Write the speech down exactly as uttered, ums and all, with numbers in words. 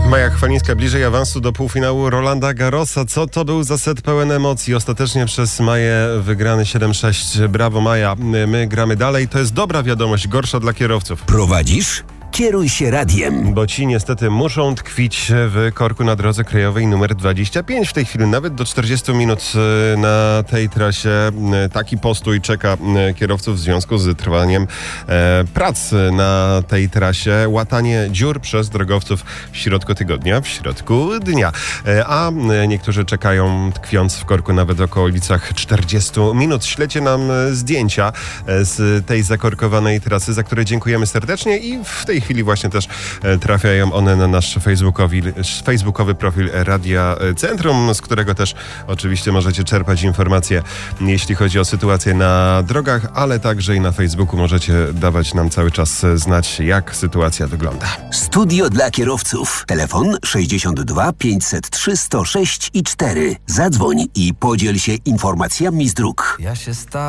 Maja Chwalińska bliżej awansu do półfinału Rolanda Garrosa. Co to był za set pełen emocji? Ostatecznie przez Maję wygrany siedem sześć. Brawo Maja. My gramy dalej. To jest dobra wiadomość, gorsza dla kierowców. Prowadzisz? Kieruj się radiem. Bo ci niestety muszą tkwić w korku na drodze krajowej numer dwadzieścia pięć. W tej chwili nawet do czterdziestu minut na tej trasie taki postój czeka kierowców w związku z trwaniem e, prac na tej trasie. Łatanie dziur przez drogowców w środku tygodnia, w środku dnia. E, a niektórzy czekają tkwiąc w korku nawet w okolicach czterdziestu minut. Śledźcie nam zdjęcia z tej zakorkowanej trasy, za które dziękujemy serdecznie i w tej W tej chwili właśnie też trafiają one na nasz facebookowy, facebookowy profil Radia Centrum, z którego też oczywiście możecie czerpać informacje, jeśli chodzi o sytuację na drogach, ale także i na Facebooku możecie dawać nam cały czas znać, jak sytuacja wygląda. Studio dla kierowców. Telefon sześćdziesiąt dwa pięćset trzy sto sześć i cztery. Zadzwoń i podziel się informacjami z dróg. Ja się sta-